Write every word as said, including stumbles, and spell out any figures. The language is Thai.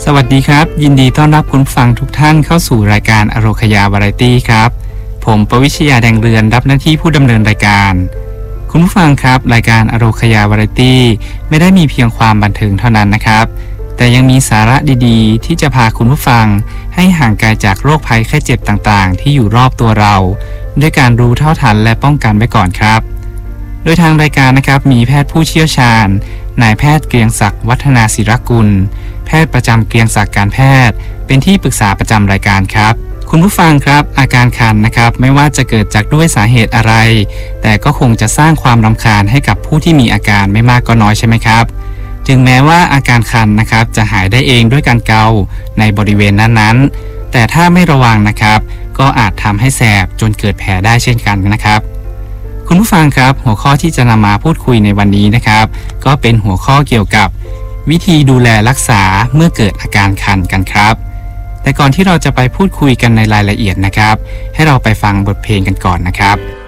วัสดีครับยินดีต้อนรับคุณฟังทุกท่านเข้าสู่รายการอโรคยาวาไรตี้ครับผมประวิชยาแดงเรือนรับหน้าที่ผู้ดำเนินรายการคุณผู้ฟังครับรายการอโรคยาวาไรตี้ไม่ได้มีเพียงความบันเทิงเท่านั้นนะครับแต่ยังมีสาระดีๆที่จะพาคุณผู้ฟังให้ห่างไกลจากโรคภัยไข้เจ็บต่างๆที่อยู่รอบตัวเราด้วยการรู้เท่าทันและป้องกันไว้ก่อนครับโดยทางรายการนะครับมีแพทย์ผู้เชี่ยวชาญนายแพทย์เกรียงศักดิ์วัฒนาศิรกุลแพทย์ประจำเกรียงศักดิ์การแพทย์เป็นที่ปรึกษาประจำรายการครับคุณผู้ฟังครับอาการคันนะครับไม่ว่าจะเกิดจากด้วยสาเหตุอะไรแต่ก็คงจะสร้างความรำคาญให้กับผู้ที่มีอาการไม่มากก็น้อยใช่ไหมครับถึงแม้ว่าอาการคันนะครับจะหายได้เองด้วยการเกาในบริเวณนั้นๆแต่ถ้าไม่ระวังนะครับก็อาจทำให้แสบจนเกิดแผลได้เช่นกันนะครับคุณผู้ฟังครับหัวข้อที่จะนำมาพูดคุยในวันนี้นะครับก็เป็นหัวข้อเกี่ยวกับวิธีดูแลรักษาเมื่อเกิดอาการคันกันครับแต่ก่อนที่เราจะไปพูดคุยกันในรายละเอียดนะครับให้เราไปฟังบทเพลงกันก่อนนะครับ